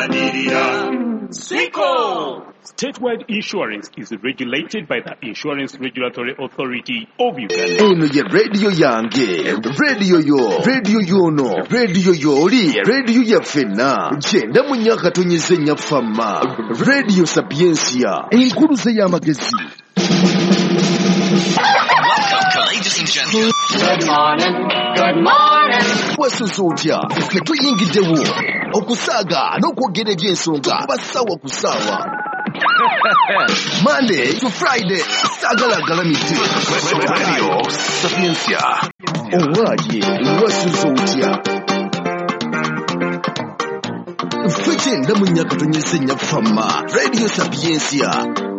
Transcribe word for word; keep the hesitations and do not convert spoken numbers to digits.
Manirira. Siko! Statewide insurance is regulated by the Insurance Regulatory Authority of Uganda. Eno ye radio yange, radio yo, radio yono, radio yoli, radio ya fena. Jenda munyaka tonyeze nyafama. Radio Sapiensia. Enkuruze ya magezi. Welcome, ladies and gentlemen. Good morning, good morning. Wasuzutya, netuyingidewo. Okusaga, n'okwogera eby'ensonga. Basawa kusawa. Monday to Friday, sagala galamite. Radio Sapiensia. Owaye, wasuzutya. Fete ndamunyaka tonyeze nyafama. Radio Sapiensia.